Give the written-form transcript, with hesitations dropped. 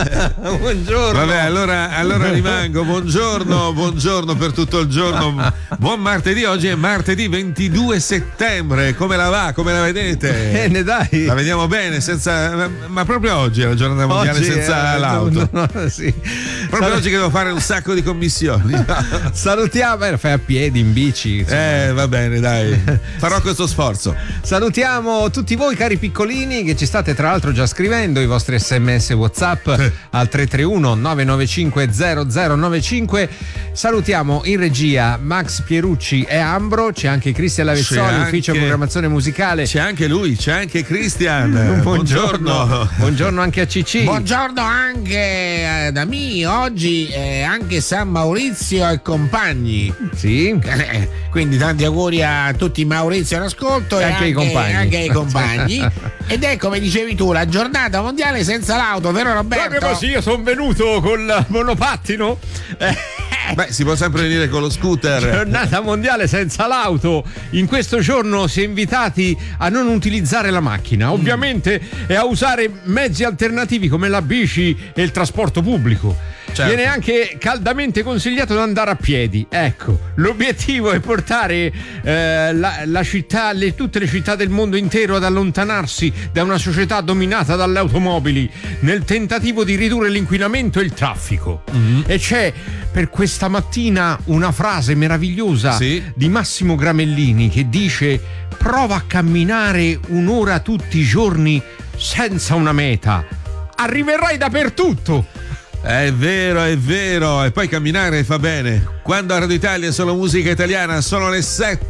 Buongiorno. Vabbè, allora rimango. Buongiorno per tutto il giorno. Buon martedì, oggi è martedì 22 settembre. Come la va? Come la vedete? Bene, dai. La vediamo bene, ma proprio oggi è la giornata mondiale Oggi senza l'auto. Sì. Proprio oggi che devo fare un sacco di commissioni. Salutiamo, fai a piedi, in bici. Insomma. Va bene, dai. Farò questo sforzo. Salutiamo tutti voi cari piccolini che ci state tra l'altro già scrivendo i vostri SMS WhatsApp al 331 995 0095. Salutiamo in regia Max Pierucci e Ambro, c'è anche Cristian Lavezzoli, ufficio programmazione musicale. C'è anche lui, c'è anche Cristian. Buongiorno anche a Cicci. Buongiorno anche da me, oggi anche San Maurizio e compagni. Sì. Quindi tanti auguri a tutti Maurizio all'ascolto e anche ai compagni. Ed è come dicevi tu, la giornata mondiale senza l'auto, vero Roberto? Proprio così, io sono venuto col monopattino. Beh, si può sempre venire con lo scooter. Giornata mondiale senza l'auto. In questo giorno si è invitati a non utilizzare la macchina, ovviamente, e a usare mezzi alternativi come la bici e il trasporto pubblico. Certo. Viene anche caldamente consigliato di andare a piedi. Ecco, l'obiettivo è portare la città, tutte le città del mondo intero ad allontanarsi da una società dominata dalle automobili nel tentativo di ridurre l'inquinamento e il traffico. E c'è per questa mattina una frase meravigliosa di Massimo Gramellini che dice: prova a camminare un'ora tutti i giorni senza una meta, arriverai dappertutto. È vero, e poi camminare fa bene. Quando a Radio Italia è solo musica italiana, sono le 7